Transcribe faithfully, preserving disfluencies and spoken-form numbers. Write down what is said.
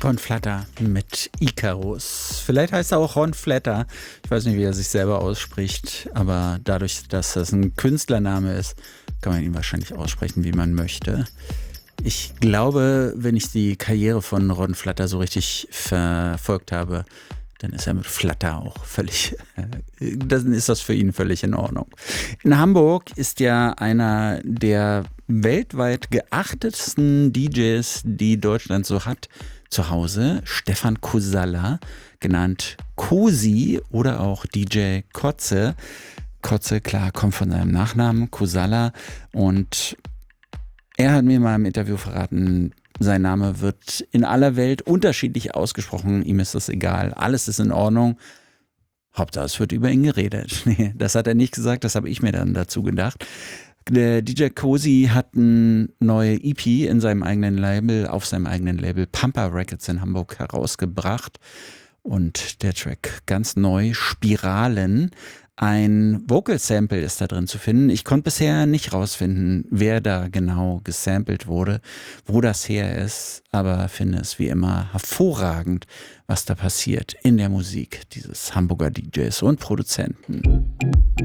Ron Flatter mit Icarus. Vielleicht heißt er auch Ron Flatter. Ich weiß nicht, wie er sich selber ausspricht, aber dadurch, dass das ein Künstlername ist, kann man ihn wahrscheinlich aussprechen, wie man möchte. Ich glaube, wenn ich die Karriere von Ron Flatter so richtig verfolgt habe, dann ist er mit Flatter auch völlig, dann ist das für ihn völlig in Ordnung. In Hamburg ist ja einer der weltweit geachtetsten D Js, die Deutschland so hat, zu Hause, Stefan Kosalla, genannt Kosi oder auch D J Kotze. Kotze, klar, kommt von seinem Nachnamen, Kosalla, und er hat mir mal im Interview verraten, sein Name wird in aller Welt unterschiedlich ausgesprochen. Ihm ist das egal. Alles ist in Ordnung. Hauptsache, es wird über ihn geredet. Nee, das hat er nicht gesagt. Das habe ich mir dann dazu gedacht. Der D J Kosi hat eine neue E P in seinem eigenen Label, auf seinem eigenen Label Pampa Records in Hamburg herausgebracht. Und der Track ganz neu, Spiralen. Ein Vocal-Sample ist da drin zu finden. Ich konnte bisher nicht rausfinden, wer da genau gesampelt wurde, wo das her ist, aber finde es wie immer hervorragend, was da passiert in der Musik dieses Hamburger D Js und Produzenten.